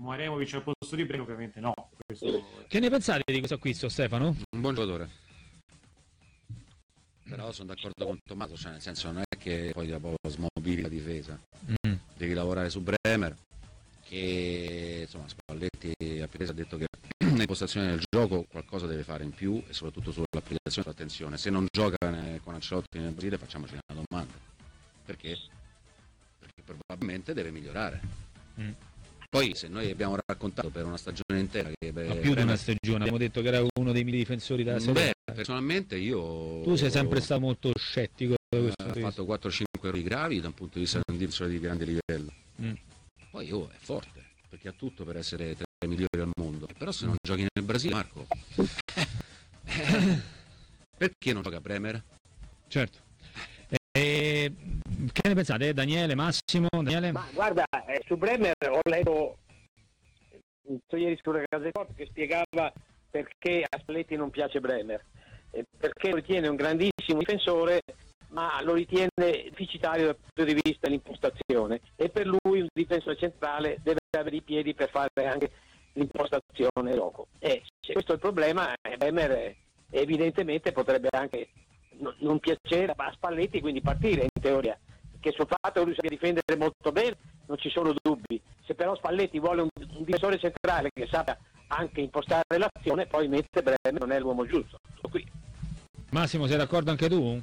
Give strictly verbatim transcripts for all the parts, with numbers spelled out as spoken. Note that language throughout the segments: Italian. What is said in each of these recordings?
Maremovic al posto di Bremer, ovviamente no. Questo... Che ne pensate di questo acquisto, Stefano? Un buon giocatore. Però sono d'accordo con Tommaso, cioè nel senso non è che poi dopo smobili la difesa. Mm. Devi lavorare su Bremer, che insomma Spalletti a Pires ha detto che nell'impostazione del gioco qualcosa deve fare in più e soprattutto sull'applicazione dell'attenzione. Se non gioca con Ancelotti nel Brasile facciamoci una domanda. Perché? Perché probabilmente deve migliorare. Mm. Poi se noi abbiamo raccontato per una stagione intera che beh, ma più di una stagione, abbiamo detto che era uno dei miei difensori della Serie A. Beh, personalmente io... Tu sei sempre stato molto scettico da questo. Ha fatto quattro cinque errori gravi da un punto di vista di un difensore di grande livello. Mm. Poi oh, è forte, perché ha tutto per essere tra i migliori al mondo. Però se non giochi nel Brasile, Marco, perché non gioca Bremer? Certo. E, che ne pensate, Daniele, Massimo? Daniele? Ma guarda, eh, su Bremer ho letto ieri sulla Gazzetta che spiegava perché a Spalletti non piace Bremer, eh, perché lo ritiene un grandissimo difensore, ma lo ritiene deficitario dal punto di vista dell'impostazione, e per lui un difensore centrale deve avere i piedi per fare anche l'impostazione gioco. E se questo è il problema, eh, Bremer eh, evidentemente potrebbe anche non piacere a Spalletti, quindi partire in teoria, che sul fatto che lui sappia difendere molto bene non ci sono dubbi. Se però Spalletti vuole un, un difensore centrale che sappia anche impostare l'azione, poi mette Bremer, non è l'uomo giusto. Qui. Massimo, sei d'accordo anche tu?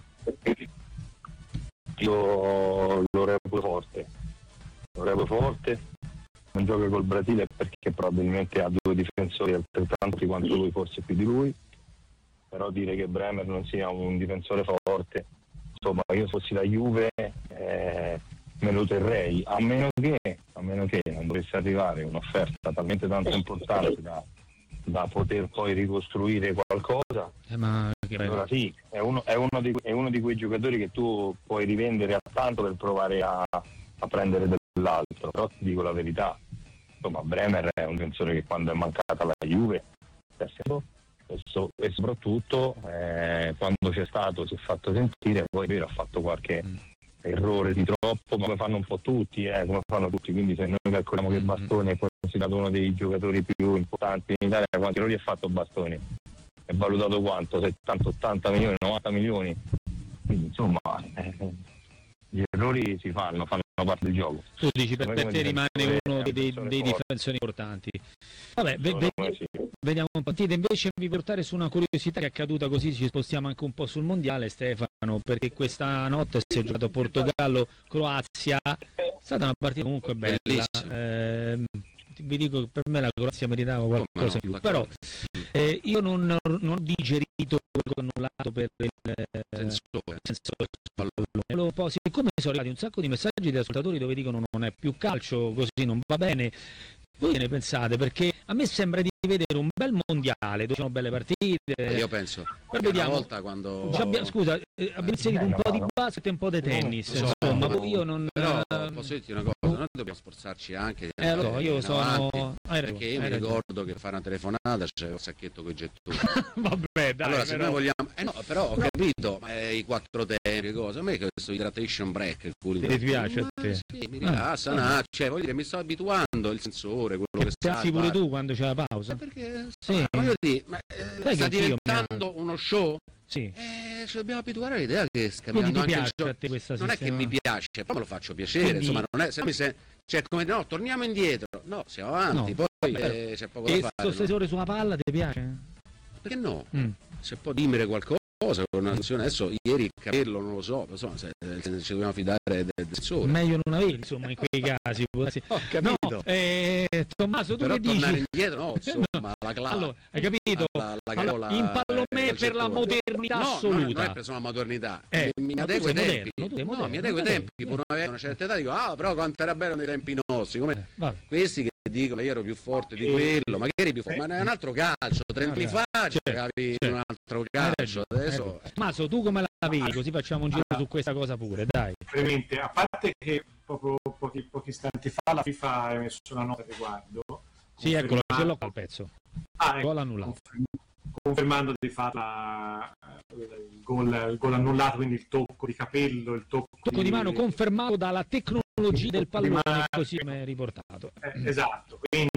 Io lo reputo forte, lo reputo forte, non gioca col Brasile perché probabilmente ha due difensori altrettanti quanto lui, forse più di lui. Però dire che Bremer non sia un difensore forte, insomma, io se fossi la Juve eh, me lo terrei, a meno che a meno che non dovesse arrivare un'offerta talmente tanto importante da, da poter poi ricostruire qualcosa. Eh, ma allora sì, è uno, è, uno di, è uno di quei giocatori che tu puoi rivendere a tanto per provare a, a prendere dell'altro. Però ti dico la verità, insomma, Bremer è un difensore che quando è mancata la Juve è stato, e soprattutto eh, quando c'è stato si è fatto sentire, poi vero, ha fatto qualche mm. errore di troppo, come fanno un po' tutti, eh, come fanno tutti, quindi se noi calcoliamo mm. che Bastoni è considerato uno dei giocatori più importanti in Italia, quanti errori ha fatto Bastoni? È valutato quanto? settanta ottanta milioni, novanta milioni, quindi insomma eh, gli errori si fanno, fanno parte del gioco. Tu dici per te rimane uno dei, dei, dei difensori importanti. Vabbè, ve, ve, sì. Vediamo un po'. Invece vi portare su una curiosità che è accaduta, così ci spostiamo anche un po' sul mondiale, Stefano, perché questa notte si è giocato Portogallo-Croazia, è stata una partita comunque bella. Eh, vi dico che per me la Croazia meritava qualcosa in più, però eh, io non, non ho digerito quello annullato per il sensore pallone. Poi, siccome sono arrivati un sacco di messaggi di ascoltatori dove dicono non è più calcio, così non va bene, voi ne pensate? Perché a me sembra di vedere un bel mondiale dove sono belle partite. Io penso però vediamo, una volta quando abbia, scusa, eh, abbiamo inserito un po' di basket e un po' di tennis, so, insomma, no, io non però posso dirti una cosa, noi dobbiamo sforzarci anche di eh, allora, io sono avanti, hai perché io mi ragione. ricordo che fare una telefonata c'era il sacchetto con i gettoni. Vabbè, dai, allora se però... noi vogliamo eh no, però ho capito, ma eh, i quattro tempi, cose, a me questo hydration break ti piace a te? Sì, mi rilassa, ah. no, cioè voglio dire, mi sto abituando il sensore, quello che sta pensi pure tu quando c'è la pausa? Perché sì. voglio dire, ma eh, sta diventando uno show? Sì. Eh, ci dobbiamo abituare all'idea che sta cambiando anche il gioco. Non sistema. È che mi piace, però me lo faccio piacere. Quindi... Insomma, non è se mi se... cioè come no, torniamo indietro. No, siamo avanti, no, poi eh, c'è poco da fare. E questo sensore sulla palla ti piace? Perché no? Mm. Se può dimere qualcosa, una funzione adesso ieri il capello non lo so, insomma, se, se ci dobbiamo fidare del, del sensore. Meglio non avere, insomma, in quei casi. Ho capito. No, eh, Tommaso, tu però che dici? Tornare indietro, no, insomma, no. la classe. Allora, hai capito? La, la, la, allora, la, impallo me per la modernità no, assoluta. No, non è per la modernità. Eh, mi mi adeguo ai tempi. Moderno, no, mi adeguo ai tempi. Pur avendo una certa età dico, ah, però quanto era bello nei tempi nostri. Come eh, questi che dicono io ero più forte di quello, magari più forte, ma è un altro calcio. trenta anni fa giocavi in un altro calcio. Adesso. Maso, tu come la vedi? Così facciamo un giro su questa cosa pure, dai. Brevemente, a parte che proprio pochi, pochi istanti fa la FIFA ha emesso una nota di riguardo. Sì, eccolo, ce l'ho al pezzo. Ah, ecco, gol annullato. Confermando di fatto la, il, gol, il gol annullato, quindi il tocco di capello, il tocco, tocco di... di mano confermato dalla tecnologia del pallone, così come è riportato. Eh, esatto, quindi